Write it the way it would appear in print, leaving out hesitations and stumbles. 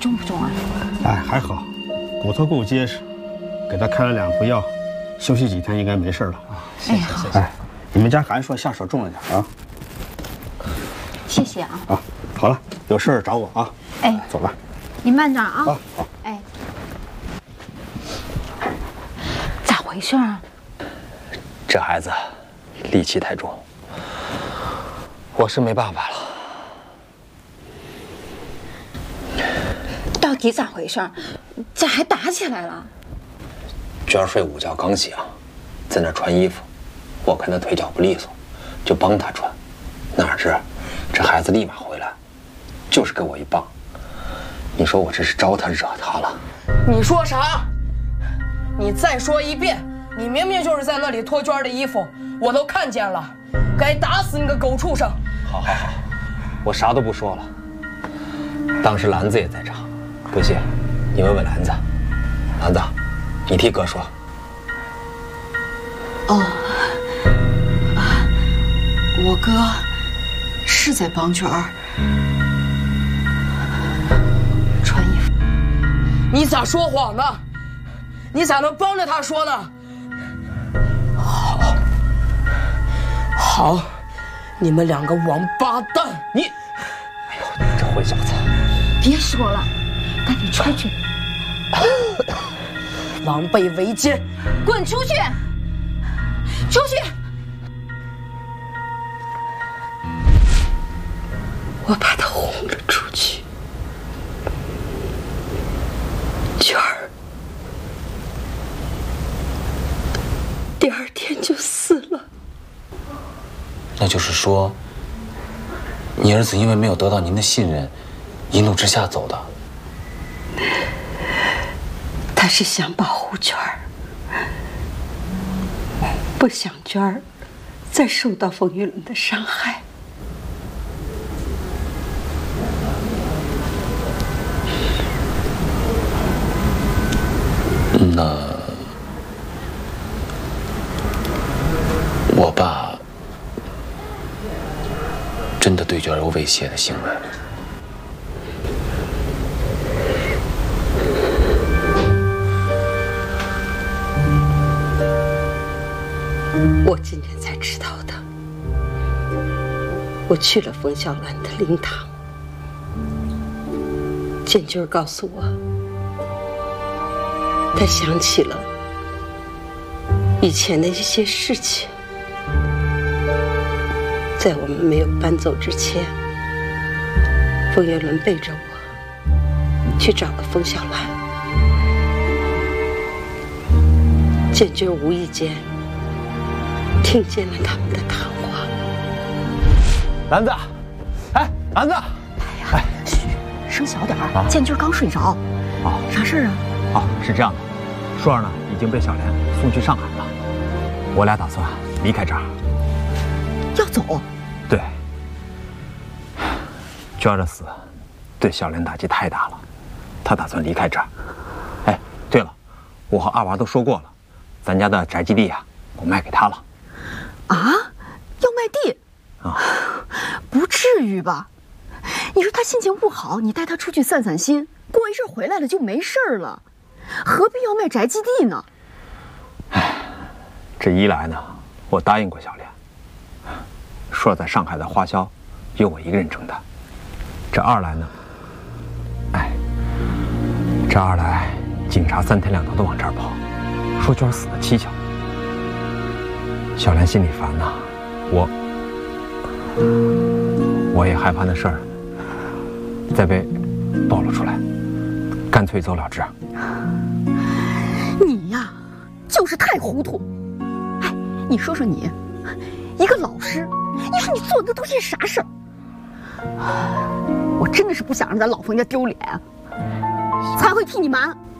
重不重啊？ 哎，还好，骨头够结实，给他开了2副药，休息几天应该没事了。 哎，好。 哎，你们家韩硕下手重了点啊。 谢谢啊。 啊，好了，有事找我啊。 哎， 走了。 你慢点啊。 啊，好。 哎，咋回事啊？ 这孩子戾气太重，我是没办法了。 到底咋回事？咋还打起来了？ 娟睡午觉刚醒，在那穿衣服，我看他腿脚不利索，就帮他穿，哪知这孩子立马回来，就是给我一棒。你说我这是招他惹他了？ 你说啥？你再说一遍！你明明就是在那里脱娟的衣服，我都看见了，该打死你个狗畜生！ 好，我啥都不说了。当时兰子也在场，不信你问问兰子。兰子，你替哥说。 哦，我哥是在帮娟儿穿衣服。 你咋说谎呢？你咋能帮着他说呢？好，你们2个王八蛋！ 你，哎呦，这混小子！ 别说了，赶紧出去！ 狼狈为奸， 滚出去！出去！ 我把他轰了出去，娟儿第2天就死了。 那就是说，你儿子因为没有得到您的信任，一怒之下走的。 他是想保护娟儿，不想娟儿再受到冯玉伦的伤害。 那我爸真的对娟儿有猥亵的行为？ 我今天才知道的。我去了冯小兰的灵堂，建军告诉我，他想起了以前的一些事情。在我们没有搬走之前，冯月伦背着我去找了冯小兰。建军无意间听见了他们的谈话。 兰子，哎，兰子， 哎呀，嘘，声小点儿。建军刚睡着。 啊， 啥事儿啊？ 啊，是这样的，舒儿呢已经被小莲送去上海了，我俩打算离开这儿。 要走？ 对。娟儿的死对小莲打击太大了，她打算离开这儿。哎，对了，我和二娃都说过了，咱家的宅基地啊，我卖给他了。 啊？要卖地？ 啊， 不至于吧？你说他心情不好，你带他出去散散心，过一阵回来了就没事了，何必要卖宅基地呢？ 哎，这一来呢，我答应过小莲，说在上海的花销由我一个人承担。这二来呢，哎，这二来警察3天2头的往这儿跑，说娟儿死的蹊跷。小莲心里烦呐，我也害怕那事儿再被暴露出来，干脆一走了之。 你呀，就是太糊涂。哎，你说说你，一个老师，你说你做的都是啥事儿？我真的是不想让咱老冯家丢脸，才会替你瞒。